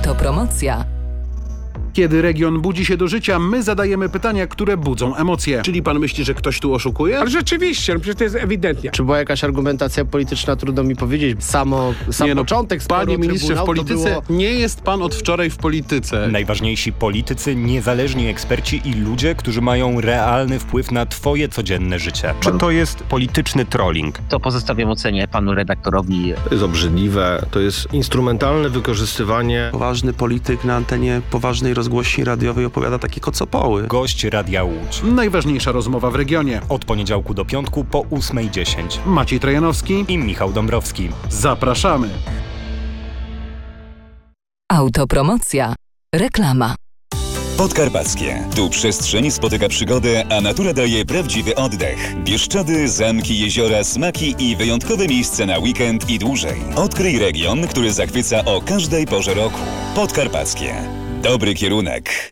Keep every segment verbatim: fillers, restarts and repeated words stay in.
Autopromocja. Kiedy region budzi się do życia, my zadajemy pytania, które budzą emocje. Czyli pan myśli, że ktoś tu oszukuje? Ale rzeczywiście, no przecież to jest ewidentnie. Czy była jakaś argumentacja polityczna, trudno mi powiedzieć. Samo, sam nie no, początek sporu, panie ministrze, w polityce było... nie jest pan od wczoraj w polityce. Najważniejsi politycy, niezależni eksperci i ludzie, którzy mają realny wpływ na twoje codzienne życie. Czy to jest polityczny trolling? To pozostawiam ocenie panu redaktorowi. To jest obrzydliwe, to jest instrumentalne wykorzystywanie. Poważny polityk na antenie poważnej rozgłośni radiowej opowiada takie kocopoły. Gość Radia Łódź. Najważniejsza rozmowa w regionie. Od poniedziałku do piątku po ósmej dziesięć. Maciej Trojanowski i Michał Dąbrowski. Zapraszamy. Autopromocja. Reklama. Podkarpackie. Tu przestrzeń spotyka przygodę, a natura daje prawdziwy oddech. Bieszczady, zamki, jeziora, smaki i wyjątkowe miejsce na weekend i dłużej. Odkryj region, który zachwyca o każdej porze roku. Podkarpackie. Dobry kierunek.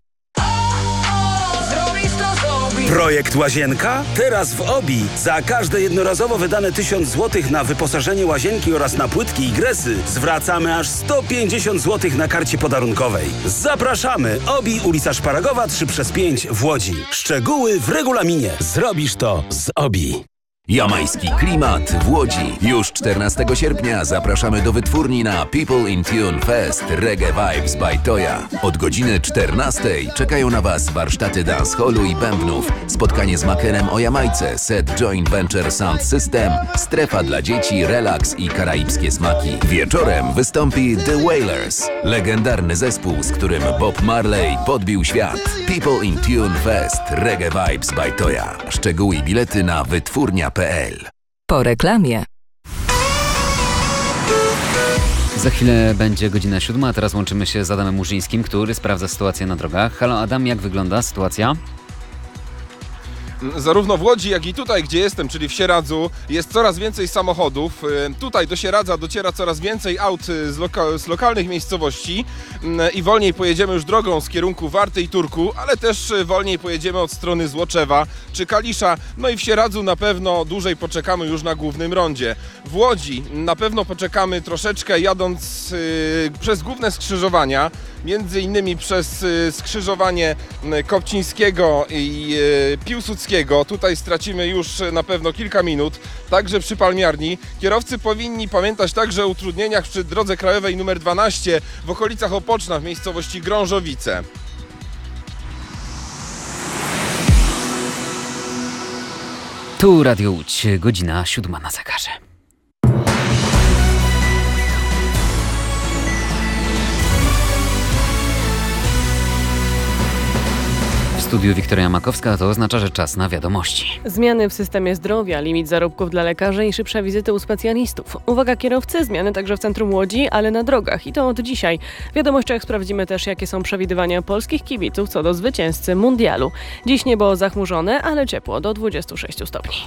Projekt Łazienka? Teraz w Obi. Za każde jednorazowo wydane tysiąc złotych na wyposażenie łazienki oraz na płytki i gresy zwracamy aż sto pięćdziesiąt złotych na karcie podarunkowej. Zapraszamy! Obi, ulica Szparagowa trzy przez pięć w Łodzi. Szczegóły w regulaminie. Zrobisz to z Obi. Jamajski klimat w Łodzi. Już czternastego sierpnia zapraszamy do wytwórni na People in Tune Fest Reggae Vibes by Toya. Od godziny czternastej czekają na Was warsztaty dancehallu i bębnów, spotkanie z makerem o Jamajce, set Joint Venture Sound System, strefa dla dzieci, relaks i karaibskie smaki. Wieczorem wystąpi The Wailers, legendarny zespół, z którym Bob Marley podbił świat. People in Tune Fest Reggae Vibes by Toya. Szczegóły i bilety na wytwórnia kropka p l. Po reklamie. Za chwilę będzie godzina siódma, a teraz łączymy się z Adamem Murzyńskim, który sprawdza sytuację na drogach. Halo Adam, jak wygląda sytuacja? Zarówno w Łodzi, jak i tutaj, gdzie jestem, czyli w Sieradzu, jest coraz więcej samochodów. Tutaj do Sieradza dociera coraz więcej aut z, loka- z lokalnych miejscowości i wolniej pojedziemy już drogą z kierunku Warty i Turku, ale też wolniej pojedziemy od strony Złoczewa czy Kalisza. No i w Sieradzu na pewno dłużej poczekamy już na głównym rondzie. W Łodzi na pewno poczekamy troszeczkę, jadąc yy, przez główne skrzyżowania, między innymi przez yy, skrzyżowanie Kopcińskiego i yy, Piłsudskiego. Tutaj stracimy już na pewno kilka minut, także przy Palmiarni. Kierowcy powinni pamiętać także o utrudnieniach przy drodze krajowej nr dwanaście w okolicach Opoczna w miejscowości Grążowice. Tu Radio Łódź, godzina siódma na zegarze. W studiu Wiktoria Makowska, to oznacza, że czas na wiadomości. Zmiany w systemie zdrowia, limit zarobków dla lekarzy i szybsze wizyty u specjalistów. Uwaga kierowcy, zmiany także w centrum Łodzi, ale na drogach i to od dzisiaj. W wiadomościach sprawdzimy też, jakie są przewidywania polskich kibiców co do zwycięzcy mundialu. Dziś niebo zachmurzone, ale ciepło do dwudziestu sześciu stopni.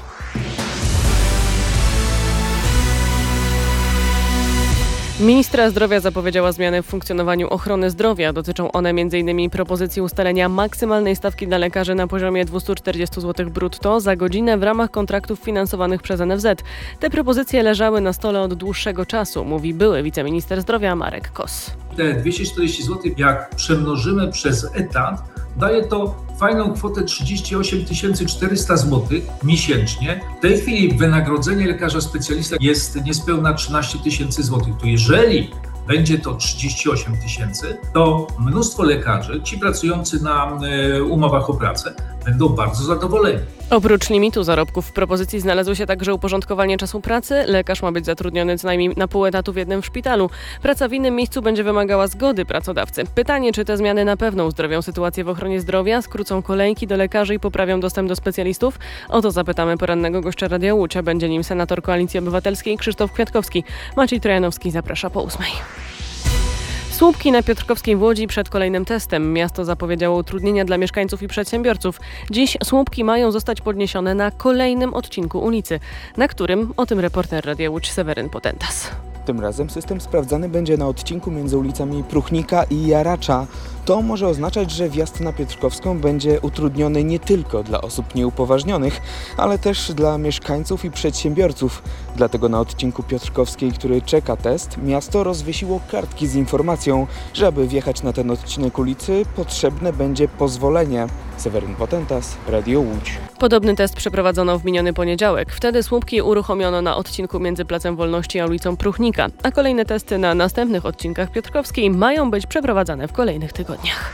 Ministra zdrowia zapowiedziała zmiany w funkcjonowaniu ochrony zdrowia. Dotyczą one między innymi propozycji ustalenia maksymalnej stawki dla lekarzy na poziomie dwieście czterdzieści złotych brutto za godzinę w ramach kontraktów finansowanych przez N F Z. Te propozycje leżały na stole od dłuższego czasu, mówi były wiceminister zdrowia Marek Kos. Te dwieście czterdzieści złotych, jak przemnożymy przez etat, daje to fajną kwotę trzydzieści osiem tysięcy czterysta złotych miesięcznie. W tej chwili wynagrodzenie lekarza specjalista jest niespełna trzynaście tysięcy złotych. To jeżeli będzie to trzydzieści osiem tysięcy, to mnóstwo lekarzy, ci pracujący na y, umowach o pracę, będą bardzo zadowoleni. Oprócz limitu zarobków w propozycji znalazło się także uporządkowanie czasu pracy. Lekarz ma być zatrudniony co najmniej na pół etatu w jednym szpitalu. Praca w innym miejscu będzie wymagała zgody pracodawcy. Pytanie, czy te zmiany na pewno uzdrowią sytuację w ochronie zdrowia, skrócą kolejki do lekarzy i poprawią dostęp do specjalistów? O to zapytamy porannego gościa Radia Łódź, a będzie nim senator Koalicji Obywatelskiej Krzysztof Kwiatkowski. Maciej Trojanowski zaprasza po ósmej. Słupki na Piotrkowskiej w Łodzi przed kolejnym testem. Miasto zapowiedziało utrudnienia dla mieszkańców i przedsiębiorców. Dziś słupki mają zostać podniesione na kolejnym odcinku ulicy, na którym o tym reporter Radia Łódź Seweryn Potentas. Tym razem system sprawdzany będzie na odcinku między ulicami Pruchnika i Jaracza. To może oznaczać, że wjazd na Piotrkowską będzie utrudniony nie tylko dla osób nieupoważnionych, ale też dla mieszkańców i przedsiębiorców. Dlatego na odcinku Piotrkowskiej, który czeka test, miasto rozwiesiło kartki z informacją, że aby wjechać na ten odcinek ulicy potrzebne będzie pozwolenie. Seweryn Potentas, Radio Łódź. Podobny test przeprowadzono w miniony poniedziałek. Wtedy słupki uruchomiono na odcinku między Placem Wolności a ulicą Pruchnika, a kolejne testy na następnych odcinkach Piotrkowskiej mają być przeprowadzane w kolejnych tygodniach.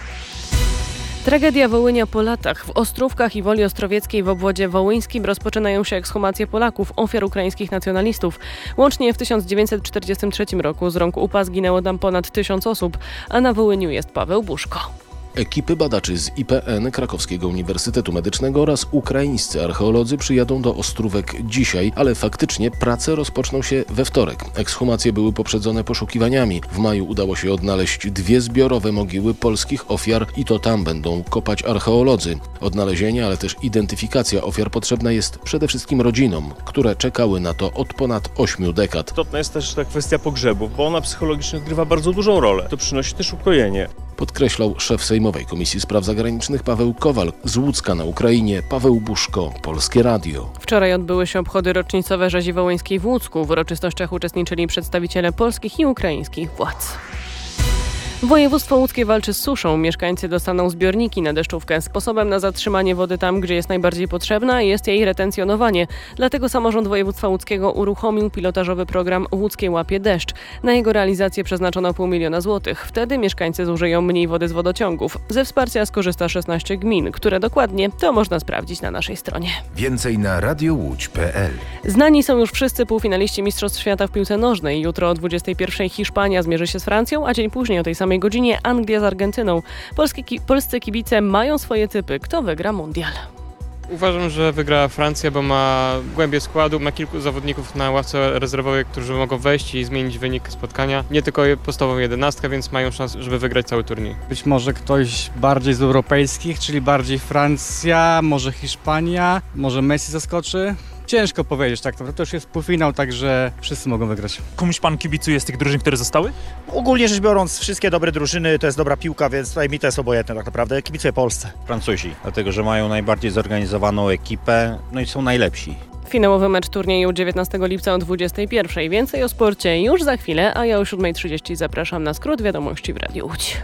Tragedia Wołynia po latach. W Ostrówkach i Woli Ostrowieckiej w obwodzie wołyńskim rozpoczynają się ekshumacje Polaków, ofiar ukraińskich nacjonalistów. Łącznie w tysiąc dziewięćset czterdziestym trzecim roku z rąk U P A zginęło tam ponad tysiąc osób, a na Wołyniu jest Paweł Buszko. Ekipy badaczy z I P N, Krakowskiego Uniwersytetu Medycznego oraz ukraińscy archeolodzy przyjadą do Ostrówek dzisiaj, ale faktycznie prace rozpoczną się we wtorek. Ekshumacje były poprzedzone poszukiwaniami. W maju udało się odnaleźć dwie zbiorowe mogiły polskich ofiar i to tam będą kopać archeolodzy. Odnalezienie, ale też identyfikacja ofiar potrzebna jest przede wszystkim rodzinom, które czekały na to od ponad ośmiu dekad. Istotna jest też ta kwestia pogrzebów, bo ona psychologicznie odgrywa bardzo dużą rolę. To przynosi też ukojenie. Podkreślał szef Sejmowej Komisji Spraw Zagranicznych Paweł Kowal. Z Łódzka na Ukrainie Paweł Buszko, Polskie Radio. Wczoraj odbyły się obchody rocznicowe rzezi wołyńskiej w Łódzku. W uroczystościach uczestniczyli przedstawiciele polskich i ukraińskich władz. Województwo łódzkie walczy z suszą. Mieszkańcy dostaną zbiorniki na deszczówkę. Sposobem na zatrzymanie wody tam, gdzie jest najbardziej potrzebna, jest jej retencjonowanie. Dlatego samorząd województwa łódzkiego uruchomił pilotażowy program Łódzkie łapie deszcz. Na jego realizację przeznaczono pół miliona złotych. Wtedy mieszkańcy zużyją mniej wody z wodociągów. Ze wsparcia skorzysta szesnaście gmin, które dokładnie to można sprawdzić na naszej stronie. Więcej na radiowódź kropka p l. Znani są już wszyscy półfinaliści Mistrzostw Świata w piłce nożnej. Jutro o dwudziestej pierwszej Hiszpania zmierzy się z Francją, a dzień później o tej samej godzinie Anglia z Argentyną. Polskie, ki- polscy kibice mają swoje typy. Kto wygra mundial? Uważam, że wygra Francja, bo ma głębię składu, ma kilku zawodników na ławce rezerwowej, którzy mogą wejść i zmienić wynik spotkania. Nie tylko podstawową jedenastkę, więc mają szansę, żeby wygrać cały turniej. Być może ktoś bardziej z europejskich, czyli bardziej Francja, może Hiszpania, może Messi zaskoczy. Ciężko powiedzieć, tak naprawdę to już jest półfinał, także wszyscy mogą wygrać. Komuś pan kibicuje z tych drużyn, które zostały? Ogólnie rzecz biorąc, wszystkie dobre drużyny, to jest dobra piłka, więc tutaj mi to jest obojętne tak naprawdę. Kibicuję Polsce. Francuzi, dlatego że mają najbardziej zorganizowaną ekipę, no i są najlepsi. Finałowy mecz turnieju dziewiętnastego lipca o dwudziestej pierwszej. Więcej o sporcie już za chwilę, a ja o siódmej trzydzieści zapraszam na skrót wiadomości w Radiu Łódź.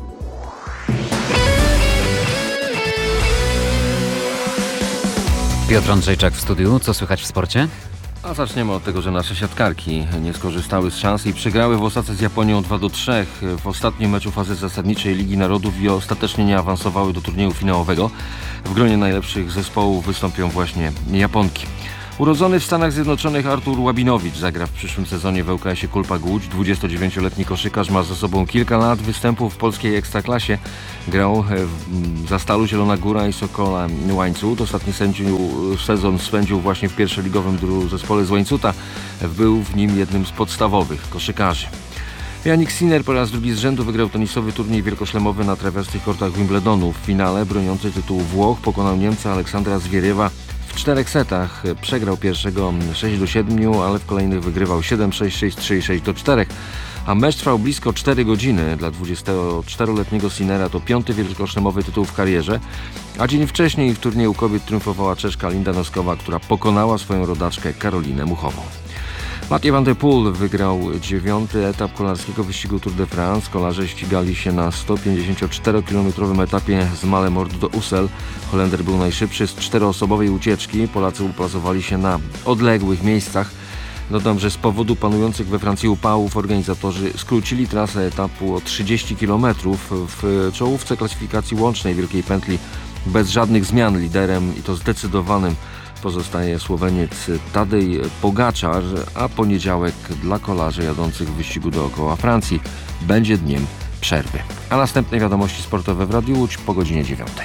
Piotr Andrzejczak w studiu. Co słychać w sporcie? A zaczniemy od tego, że nasze siatkarki nie skorzystały z szans i przegrały w Osace z Japonią dwa do trzech w ostatnim meczu fazy zasadniczej Ligi Narodów i ostatecznie nie awansowały do turnieju finałowego. W gronie najlepszych zespołów wystąpią właśnie Japonki. Urodzony w Stanach Zjednoczonych Artur Łabinowicz zagra w przyszłym sezonie w L K S-ie Kulpa Głódź. dwudziestodziewięcioletni koszykarz ma za sobą kilka lat występów w polskiej ekstraklasie. Grał w Zastalu Zielona Góra i Sokola Łańcut. Ostatni sędziu, sezon spędził właśnie w pierwszoligowym zespole z Łańcuta. Był w nim jednym z podstawowych koszykarzy. Jannik Sinner po raz drugi z rzędu wygrał tenisowy turniej wielkoszlemowy na trawiastych kortach Wimbledonu. W finale broniący tytułu Włoch pokonał Niemca Aleksandra Zwieriewa w czterech setach. Przegrał pierwszego sześć do siedmiu, ale w kolejnych wygrywał siedem sześć, sześć trzy i sześć do czterech. A mecz trwał blisko cztery godziny. Dla dwudziestoczteroletniego Sinnera to piąty wielkoszlemowy tytuł w karierze. A dzień wcześniej w turnieju kobiet triumfowała Czeszka Linda Noskowa, która pokonała swoją rodaczkę Karolinę Muchową. Mathieu van der Poel wygrał dziewiąty etap kolarskiego wyścigu Tour de France. Kolarze ścigali się na sto pięćdziesięcioczterokilometrowym etapie z Malemort do Ussel. Holender był najszybszy z czteroosobowej ucieczki. Polacy uplasowali się na odległych miejscach. Dodam, że z powodu panujących we Francji upałów organizatorzy skrócili trasę etapu o trzydzieści kilometrów. W czołówce klasyfikacji łącznej Wielkiej Pętli bez żadnych zmian liderem i to zdecydowanym pozostaje Słoweniec Tadej Pogaczar, a poniedziałek dla kolarzy jadących w wyścigu dookoła Francji będzie dniem przerwy. A następne wiadomości sportowe w Radiu Łódź po godzinie dziewiątej.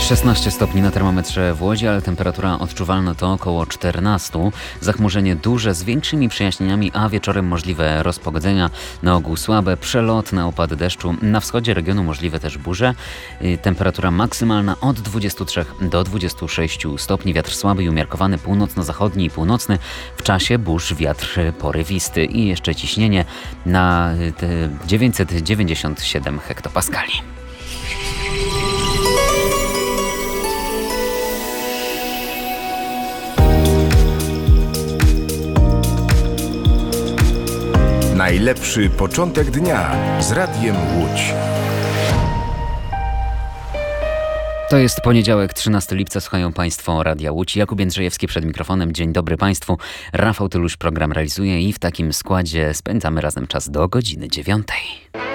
szesnaście stopni na termometrze w Łodzi, ale temperatura odczuwalna to około czternaście. Zachmurzenie duże z większymi przejaśnieniami, a wieczorem możliwe rozpogodzenia. Na ogół słabe, przelotne opady deszczu. Na wschodzie regionu możliwe też burze. Temperatura maksymalna od dwudziestu trzech do dwudziestu sześciu stopni. Wiatr słaby i umiarkowany, północno-zachodni i północny. W czasie burz wiatr porywisty i jeszcze ciśnienie na dziewięćset dziewięćdziesiąt siedem hektopaskali. Najlepszy początek dnia z Radiem Łódź. To jest poniedziałek, trzynastego lipca. Słuchają Państwo Radia Łódź. Jakub Jędrzejewski przed mikrofonem. Dzień dobry Państwu. Rafał Tyluś program realizuje i w takim składzie spędzamy razem czas do godziny dziewiątej.